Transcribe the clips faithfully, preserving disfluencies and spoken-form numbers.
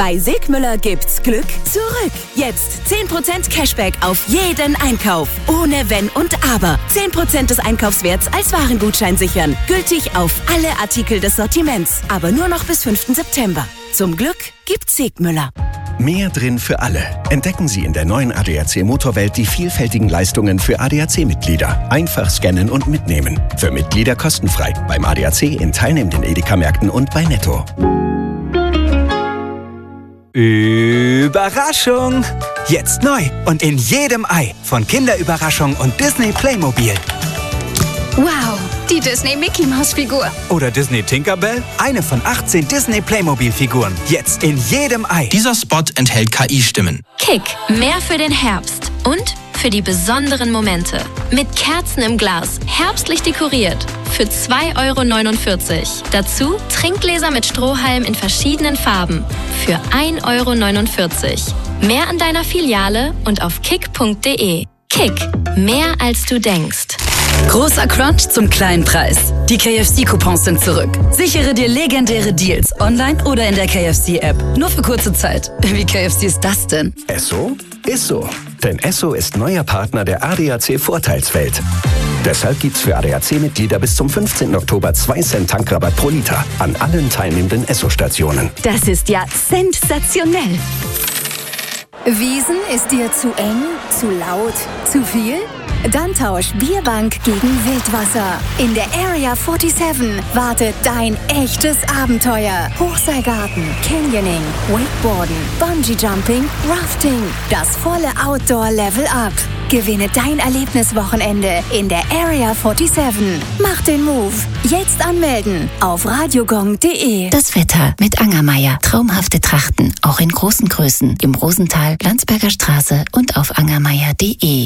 Bei Sigmüller gibt's Glück zurück. Jetzt zehn Prozent Cashback auf jeden Einkauf. Ohne Wenn und Aber. zehn Prozent des Einkaufswerts als Warengutschein sichern. Gültig auf alle Artikel des Sortiments. Aber nur noch bis fünften September. Zum Glück gibt's Sigmüller. Mehr drin für alle. Entdecken Sie in der neuen A D A C Motorwelt die vielfältigen Leistungen für A D A C-Mitglieder. Einfach scannen und mitnehmen. Für Mitglieder kostenfrei. Beim A D A C in teilnehmenden Edeka-Märkten und bei Netto. Überraschung! Jetzt neu und in jedem Ei von Kinderüberraschung und Disney Playmobil. Wow, die Disney Mickey Maus Figur. Oder Disney Tinkerbell? Eine von achtzehn Disney Playmobil-Figuren. Jetzt in jedem Ei. Dieser Spot enthält K I-Stimmen. Kick, mehr für den Herbst und für die besonderen Momente. Mit Kerzen im Glas, herbstlich dekoriert. Für zwei Euro neunundvierzig. Dazu Trinkgläser mit Strohhalm in verschiedenen Farben. Für ein Euro neunundvierzig. Mehr an deiner Filiale und auf kick punkt de. Kick, mehr als du denkst. Großer Crunch zum kleinen Preis. Die K F C-Coupons sind zurück. Sichere dir legendäre Deals online oder in der K F C-App. Nur für kurze Zeit. Wie K F C ist das denn? Esso ist so. Denn Esso ist neuer Partner der A D A C-Vorteilswelt. Deshalb gibt's für A D A C-Mitglieder bis zum fünfzehnten Oktober zwei Cent Tankrabatt pro Liter an allen teilnehmenden Esso-Stationen. Das ist ja sensationell. Wiesen ist dir zu eng, zu laut, zu viel? Dann tausch Bierbank gegen Wildwasser. In der Area siebenundvierzig wartet dein echtes Abenteuer. Hochseilgarten, Canyoning, Wakeboarden, Bungee-Jumping, Rafting. Das volle Outdoor-Level-Up. Gewinne dein Erlebniswochenende in der Area siebenundvierzig. Mach den Move. Jetzt anmelden auf radiogong punkt de. Das Wetter mit Angermeier. Traumhafte Trachten, auch in großen Größen. Im Rosental, Landsberger Straße und auf angermeier punkt de.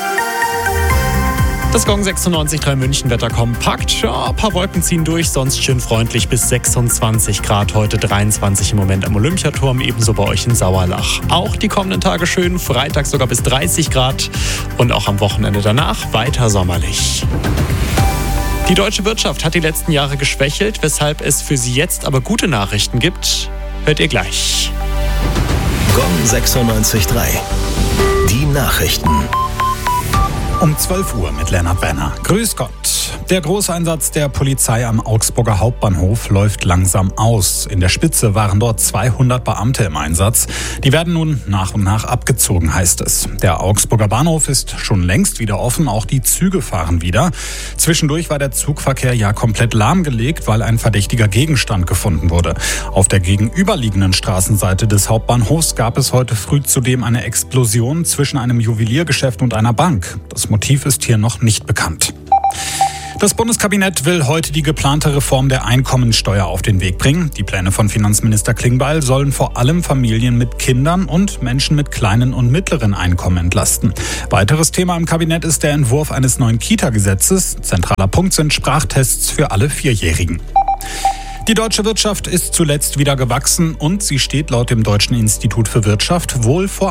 Das Gong sechsundneunzig Komma drei München Wetter kompakt. Ja, ein paar Wolken ziehen durch, sonst schön freundlich bis sechsundzwanzig Grad. Heute dreiundzwanzig im Moment am Olympiaturm, ebenso bei euch in Sauerlach. Auch die kommenden Tage schön, Freitag sogar bis dreißig Grad und auch am Wochenende danach weiter sommerlich. Die deutsche Wirtschaft hat die letzten Jahre geschwächelt, weshalb es für sie jetzt aber gute Nachrichten gibt. Hört ihr gleich. Gong sechsundneunzig Komma drei. Die Nachrichten. Um zwölf Uhr mit Lennart Werner. Grüß Gott. Der Großeinsatz der Polizei am Augsburger Hauptbahnhof läuft langsam aus. In der Spitze waren dort zweihundert Beamte im Einsatz. Die werden nun nach und nach abgezogen, heißt es. Der Augsburger Bahnhof ist schon längst wieder offen, auch die Züge fahren wieder. Zwischendurch war der Zugverkehr ja komplett lahmgelegt, weil ein verdächtiger Gegenstand gefunden wurde. Auf der gegenüberliegenden Straßenseite des Hauptbahnhofs gab es heute früh zudem eine Explosion zwischen einem Juweliergeschäft und einer Bank. Das Motiv ist hier noch nicht bekannt. Das Bundeskabinett will heute die geplante Reform der Einkommensteuer auf den Weg bringen. Die Pläne von Finanzminister Klingbeil sollen vor allem Familien mit Kindern und Menschen mit kleinen und mittleren Einkommen entlasten. Weiteres Thema im Kabinett ist der Entwurf eines neuen Kita-Gesetzes. Zentraler Punkt sind Sprachtests für alle Vierjährigen. Die deutsche Wirtschaft ist zuletzt wieder gewachsen und sie steht laut dem Deutschen Institut für Wirtschaft wohl vor